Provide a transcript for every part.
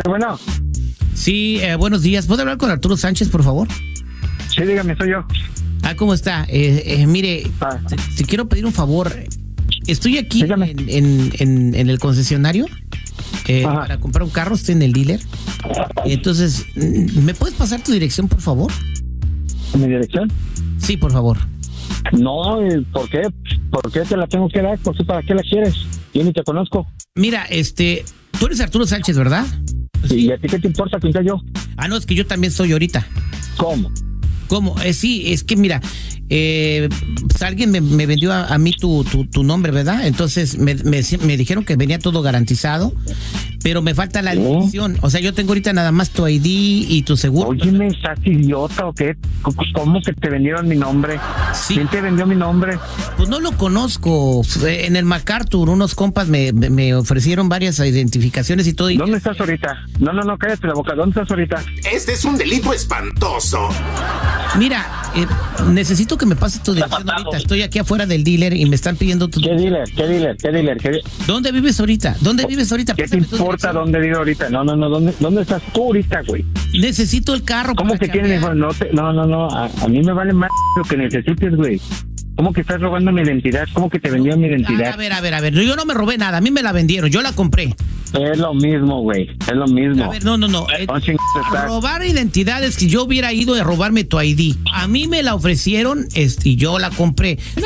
Bueno. Sí, buenos días. ¿Puedo hablar con Arturo Sánchez, por favor? Sí, dígame, soy yo. ¿Cómo está? Mire, te quiero pedir un favor. Estoy aquí en el concesionario para comprar un carro. Estoy en el dealer. Entonces, ¿me puedes pasar tu dirección, por favor? ¿Mi dirección? Sí, por favor. No, ¿por qué? ¿Por qué te la tengo que dar? ¿Para qué la quieres? Yo ni te conozco. Mira, tú eres Arturo Sánchez, ¿verdad? ¿Y a ti qué te importa quién soy yo? No, es que yo también soy ahorita. ¿Cómo? Sí, es que mira, alguien me vendió a mí tu nombre, ¿verdad? Entonces me dijeron que venía todo garantizado, pero me falta la dirección. O sea, yo tengo ahorita nada más tu ID y tu seguro. Oye, ¿me estás idiota o qué? ¿Cómo que te vendieron mi nombre? Sí. ¿Quién te vendió mi nombre? Pues no lo conozco. En el MacArthur, unos compas me ofrecieron varias identificaciones y todo. ¿Dónde estás ahorita? No, cállate la boca. ¿Dónde estás ahorita? Este es un delito espantoso. Mira, necesito que me pases tu dirección ahorita. Estoy aquí afuera del dealer y me están pidiendo tu... ¿Qué dealer? ¿Dónde vives ahorita? ¿Qué te importa dónde vivo ahorita? No, ¿dónde estás tú ahorita, güey? Necesito el carro. ¿Cómo que tienes? No, a mí me vale más lo que necesites, güey. ¿Cómo que estás robando mi identidad? ¿Cómo que te vendió mi identidad? A ver, yo no me robé nada, a mí me la vendieron, yo la compré. Es lo mismo, güey, es lo mismo. A ver, no. Robar identidades, que yo hubiera ido a robarme tu ID. A mí me la ofrecieron y yo la compré. ¡No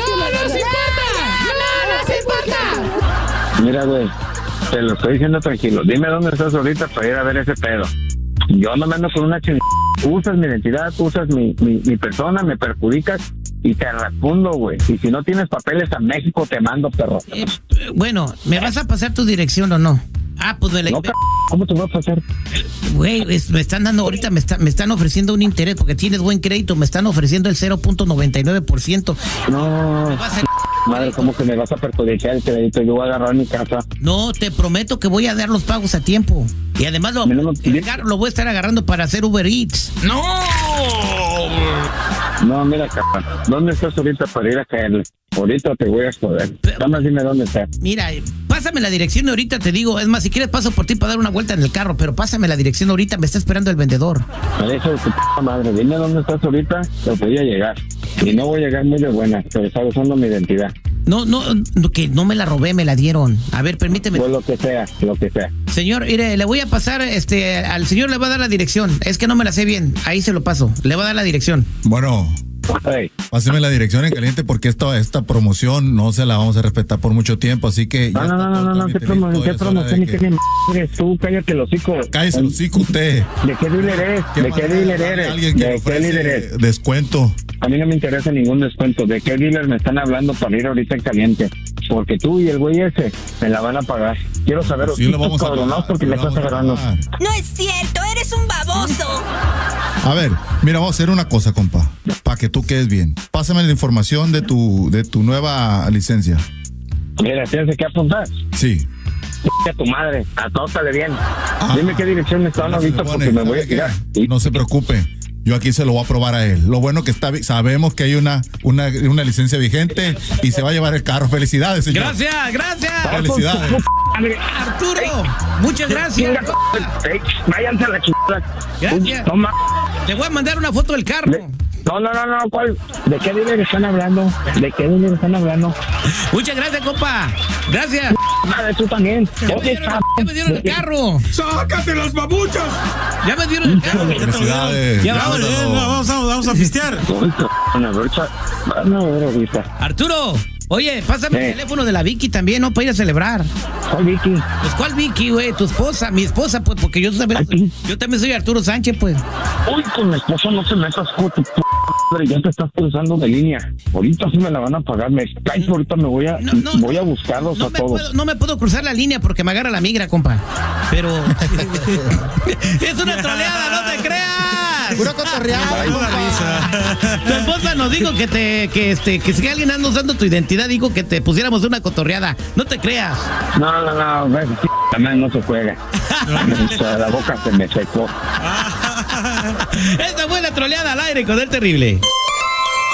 se importa! Mira, güey, te lo estoy diciendo tranquilo. Dime dónde estás ahorita para ir a ver ese pedo. Yo no me ando con una Usas mi identidad, usas mi persona, me perjudicas y te respondo, güey. Y si no tienes papeles a México, te mando, perro. Bueno, ¿me vas a pasar tu dirección o no? Pues me la... No, ¿cómo te voy a pasar? Güey, me están dando ahorita, me están ofreciendo un interés porque tienes buen crédito, me están ofreciendo el 0.99%. No, madre, ¿cómo que me vas a perjudicar el crédito? Yo voy a agarrar mi casa. No, te prometo que voy a dar los pagos a tiempo. Y además el carro lo voy a estar agarrando para hacer Uber Eats. ¡No! No, mira, cabrón, ¿dónde estás ahorita para ir a caerle? Ahorita te voy a joder. Nada más dime dónde estás. Mira, pásame la dirección ahorita, te digo. Es más, si quieres paso por ti para dar una vuelta en el carro, pero pásame la dirección ahorita, me está esperando el vendedor. Eso de tu p*** madre, dime dónde estás ahorita, te voy a llegar. Y no voy a llegar muy de buena, pero estás usando mi identidad. No, que no me la robé, me la dieron. A ver, permíteme. Pues lo que sea. Señor, mire, le voy a pasar, al señor le va a dar la dirección. Es que no me la sé bien, ahí se lo paso. Le voy a dar la dirección. Bueno, hey, páseme la dirección en caliente porque esta promoción no se la vamos a respetar por mucho tiempo, así que... No, ¿qué promoción ni qué madres? Tú cállate el hocico. Cállese el hocico usted. ¿De qué dealer eres? ¿De qué dealer eres? Alguien que ¿De qué dealer eres? Descuento. A mí no me interesa ningún descuento. ¿De qué dealer me están hablando para ir ahorita en caliente? Porque tú y el güey ese me la van a pagar. Quiero saber, sí, lo vamos a cabronados porque me estás agarrando. No es cierto, eres un baboso. A ver, mira, vamos a hacer una cosa, compa, para que tú quedes bien. Pásame la información de tu nueva licencia. Mira, ¿tienes que apuntar? Sí. A tu madre, atótale bien. Dime qué dirección me estaban ahorita porque me voy a tirar. No se preocupe. Yo aquí se lo voy a probar a él. Lo bueno que sabemos que hay una licencia vigente y se va a llevar el carro. Felicidades, señor. Gracias. Felicidades. Arturo, muchas gracias. Váyanse a la chingada. Gracias. Toma. Te voy a mandar una foto del carro. No, ¿cuál? ¿De qué dealer están hablando? Muchas gracias, compa. Gracias. Madre, tú también. Ya me dieron el carro. ¡Sácate las babuchas! Ya me dieron el carro. Felicidades. Ya vamos a pistear. Arturo, oye, pásame el teléfono de la Vicky también, ¿no? Para ir a celebrar. ¿Cuál Vicky? Pues, ¿cuál Vicky, güey? Tu esposa, mi esposa, pues, porque yo también soy Arturo Sánchez, pues. Uy, con mi esposa no se metas, con tu madre, ya te estás cruzando de línea. Ahorita sí me la van a pagar, me caes, ahorita me voy a buscarlos a todos. No me puedo cruzar la línea porque me agarra la migra, compa. Pero... es una troleada, no te creas. Puro cotorreada. Tu esposa nos dijo que si alguien anda usando tu identidad, dijo que te pusiéramos una cotorreada. No te creas. No, también no se juega. La boca se me secó. Esta fue la troleada al aire con el terrible.